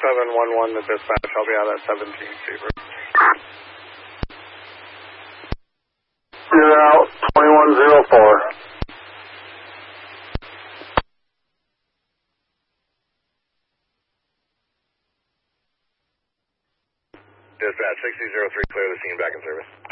711 to dispatch. I'll be out at 17 Seabrook. You're out, 2104. Dispatch 6003, clear the scene, back in service.